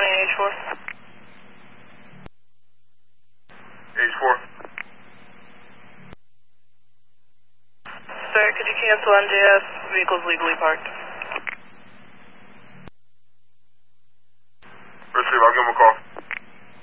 H4. H4. Sir, could you cancel NJS? Vehicles legally parked. Receive, I'll give him a call.